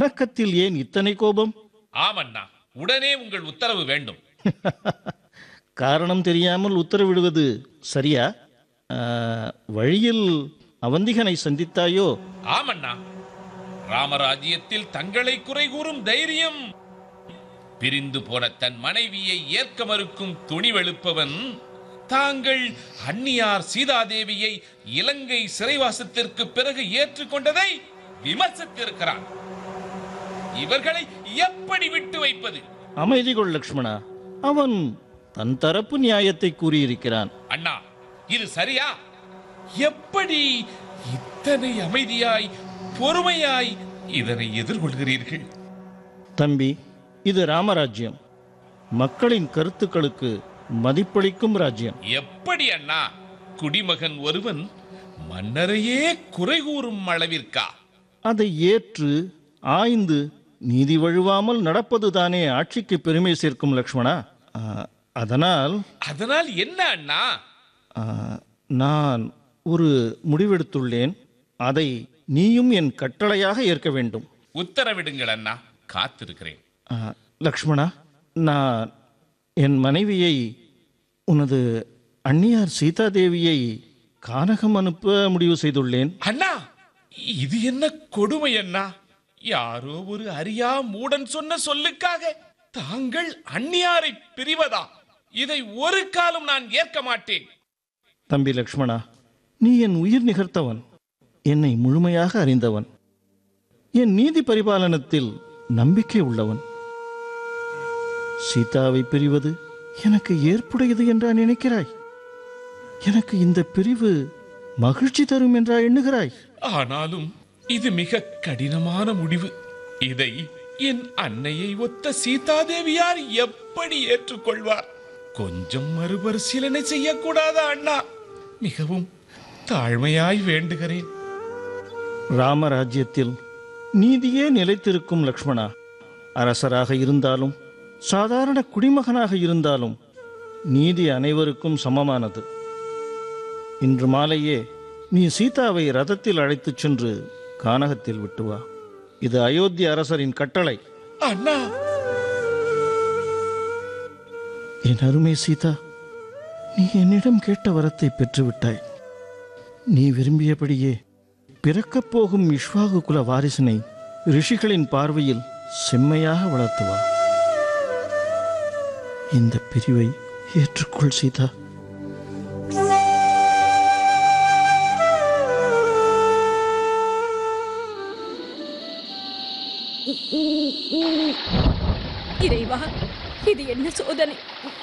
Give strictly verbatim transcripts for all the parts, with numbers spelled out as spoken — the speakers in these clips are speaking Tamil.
வணக்கத்தில் ஏன் இத்தனை கோபம்? ஆமண்ணா, உடனே உங்கள் உத்தரவு வேண்டும். காரணம் தெரியாமல் உத்தரவிடுவது சரியா? ஆ, வழியில் அவந்திகனை சந்தித்தாயோ? ஆமண்ணா, ராமராஜ்யத்தில் தங்களை குறை கூறும் தைரியம், பிரிந்து போன தன் மனைவியை ஏற்க மறுக்கும் துணிவெழுப்பவன் தாங்கள் அன்னியார் சீதாதேவியை இலங்கை சிறைவாசத்திற்கு பிறகு ஏற்றுக்கொண்டதை விமர்சித்திருக்கிறான். இவர்களை எப்படி விட்டு வைப்பது? அமைதி கொள் லக்ஷ்மணா, அவன் தன் தரப்பு நியாயத்தை கூறியிருக்கிறான். அண்ணா, இது சரியா? எப்படி இத்தனை அமைதியாய் பொறுமையாய் இதனை எதிர்கொள்கிறீர்கள்? தம்பி, இது ராமராஜ்யம், மக்களின் கருத்துக்களுக்கு மதிப்பளிக்கும் ராஜ்யம். எப்படி அண்ணா? குடிமகன் ஒருவன் மன்னரையே குறை கூறும் அளவிற்கா? அதை ஏற்று ஆய்ந்து நீதி வழுவாமல் நடப்பதுதானே ஆட்சிக்கு பெருமை சேர்க்கும் லக்ஷ்மணா. ஆ, அதனால் அதனால் என்ன அண்ணா? ஆ, நான் ஒரு முடிவெடுத்துள்ளேன். அதை நீயும் என் கட்டளையாக ஏற்க வேண்டும். உத்தரவிடுங்கள் அண்ணா, காத்திருக்கிறேன். ஆ, லக்ஷ்மணா, நான் என் மனைவியை, உனது அன்னியார் சீதாதேவியை கானகம் அனுப்ப முடிவு செய்துள்ளேன். அண்ணா, இது என்ன கொடுமை அண்ணா? யாரோ ஒரு அறியா மூடன் சொன்ன சொல்லுக்காக தாங்கள் அந்நியாரை பிரிவதா? இதை ஒரு காலம் நான் ஏற்க மாட்டேன். தம்பி லக்ஷ்மணா, நீ என் உயிர் நிகர்த்தவன், என்னை முழுமையாக அறிந்தவன், என் நீதி பரிபாலனத்தில் நம்பிக்கை உள்ளவன். சீதாவை பிரிவது எனக்கு ஏற்புடையது என்றா நினைக்கிறாய்? எனக்கு இந்த பிரிவு மகிழ்ச்சி தரும் என்றா எண்ணுகிறாய்? ஆனாலும் இது மிக கடினமான முடிவு. இதை என் அன்னையை ஒத்த சீதாதேவியார் எப்படி ஏற்றுக்கொள்வார்? கொஞ்சம் மறுபரிசீலனை செய்யக்கூடாதா அண்ணா? மிகவும் தாழ்மையாய் வேண்டுகிறேன். ராமராஜ்யத்தில் நீதியே நிலைத்திருக்கும் லக்ஷ்மணா. அரசராக இருந்தாலும் சாதாரண குடிமகனாக இருந்தாலும் நீதி அனைவருக்கும் சமமானது. இன்று மாலையே நீ சீதாவை ரதத்தில் அழைத்துச் சென்று கானகத்தில் விட்டு வா. இது அயோத்திய அரசரின் கட்டளை. அண்ணா, என் அருமை சீதா, நீ என்னிடம் கேட்ட வரத்தை பெற்றுவிட்டாய். நீ விரும்பியபடியே பிறக்கப் போகும் இஷ்வாகு குல வாரிசினை ரிஷிகளின் பார்வையில் செம்மையாக வளர்த்துவா. இந்த பிரிவை ஏற்றுக்கொள் சீதா. இறைவா, இது என்ன சோதனை?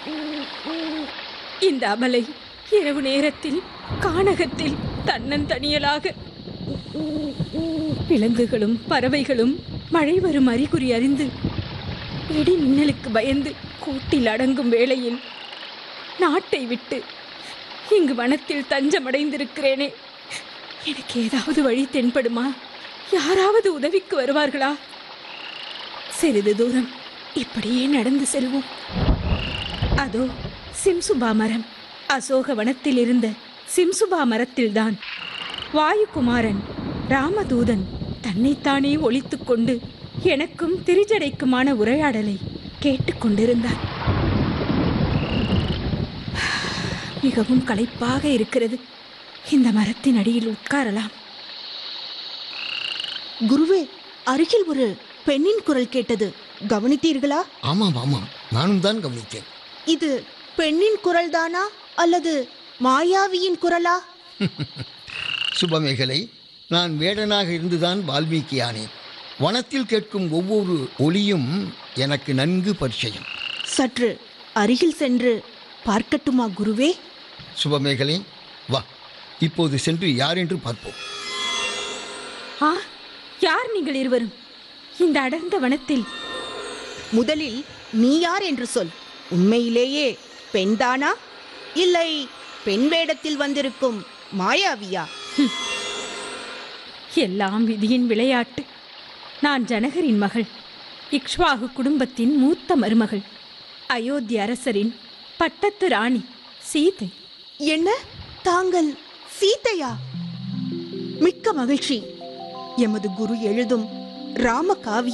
இந்த அமலை இரவு நேரத்தில் கானகத்தில் தன்னந்தனியலாக, விலங்குகளும் பறவைகளும் மழை வரும் அறிகுறி அறிந்து இடி மின்னலுக்கு பயந்து கூட்டில் அடங்கும் வேளையில் நாட்டை விட்டு இங்கு வனத்தில் தஞ்சமடைந்திருக்கிறேனே. எனக்கு ஏதாவது வழி தென்படுமா? யாராவது உதவிக்கு வருவார்களா? சிறிது தூரம் இப்படியே நடந்து செல்வோம். அதோ சிம்சுபா மரம். அசோக வனத்தில் இருந்த சிம்சுபா மரத்தில்தான் வாயுகுமாரன் ராமதூதன் தன்னைத்தானே ஒளித்துக் கொண்டு எனக்கும் திரிஜடைக்குமான உரையாடலை கேட்டுக்கொண்டிருந்தார். மிகவும் களைப்பாக இருக்கிறது. இந்த மரத்தின் அடியில் உட்காரலாம். குருவே, அருகில் ஒரு பெண்ணின் குரல் கேட்டது, கவனித்தீர்களா? ஆமாம் ஆமாம், நானும் தான் கவனித்தேன். இது பெண்ணின் குரல் தானா அல்லது மாயாவியின் குரலா? சுபமேகலை, நான் வேடனாக இருந்துதான் வால்மீகியானேன். வனத்தில் கேட்கும் ஒவ்வொரு ஒலியும் எனக்கு நன்கு பரிச்சயம். சற்று அருகில் சென்று பார்க்கட்டுமா குருவே? சுபமேகலை, வா, இப்போது சென்று யார் என்று பார்ப்போம். ஆ, யார் நீங்கள் இருவரும் இந்த அடர்ந்த வனத்தில்? முதலில் நீ யார் என்று சொல். உண்மையிலேயே பெண்தானா இல்லை பெண் வேடத்தில் வந்திருக்கும் மாயாவியா? எல்லாம் விதியின் விளையாட்டு. நான் ஜனகரின் மகள், இக்ஷ்வாகு குடும்பத்தின் மூத்த மருமகள், அயோத்தி அரசரின் பட்டத்து ராணி சீதை. என்ன, தாங்கள் சீதையா? மிக்க மகிழ்ச்சி. எமது குரு எழுதும் ராம காவியம்